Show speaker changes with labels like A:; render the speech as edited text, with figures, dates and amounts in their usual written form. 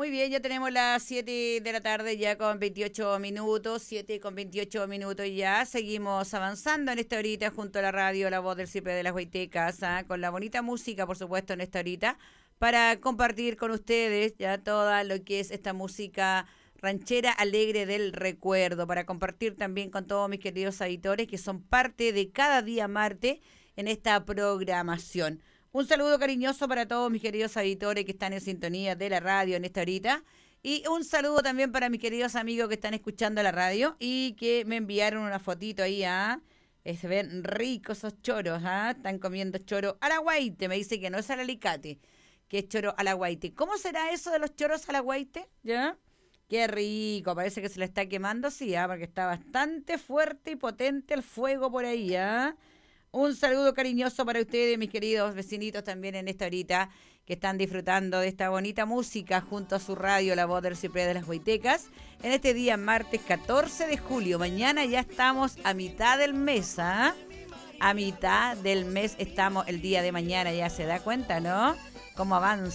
A: Muy bien, ya tenemos las 7 de la tarde ya con 28 minutos, 7 con 28 minutos ya. Seguimos avanzando en esta horita junto a la radio, la voz del Cipe de las Huaytecas, con la bonita música, por supuesto, en esta horita, para compartir con ustedes ya toda lo que es esta música ranchera alegre del recuerdo, para compartir también con todos mis queridos auditores que son parte de cada día martes en esta programación. Un saludo cariñoso para todos mis queridos auditores que están en sintonía de la radio en esta horita. Y un saludo también para mis queridos amigos que están escuchando la radio y que me enviaron una fotito ahí, se ven ricos esos choros, Están comiendo choro a la guaite. Me dice que no es al alicate, que es choro a la guaite. ¿Cómo será eso de los choros a la guaite? ¿Ya? Qué rico, parece que se le está quemando, sí, porque está bastante fuerte y potente el fuego por ahí, Un saludo cariñoso para ustedes, mis queridos vecinitos, también en esta horita, que están disfrutando de esta bonita música junto a su radio, La Voz del Ciprés de las Huaytecas, en este día martes 14 de julio. Mañana ya estamos a mitad del mes, A mitad del mes estamos el día de mañana, ya se da cuenta, ¿no? Cómo avanza